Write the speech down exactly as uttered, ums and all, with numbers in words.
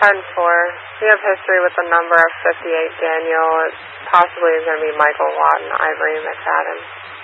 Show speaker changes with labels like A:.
A: ten four. We have history with the number of fifty-eight, Daniel. It possibly is going to be Michael Watt and Ivory McFadden.